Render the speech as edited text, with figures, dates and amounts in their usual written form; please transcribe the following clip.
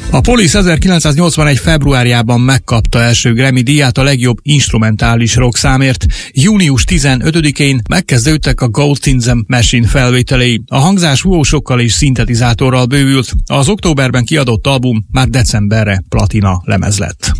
A Police 1981. februárjában megkapta első Grammy díját a legjobb instrumentális rock számért. Június 15-én megkezdődtek a Ghost in the Machine felvételei. A hangzás fúvósokkal és szintetizátorral bővült. Az októberben kiadott album már decemberre platina lemez lett.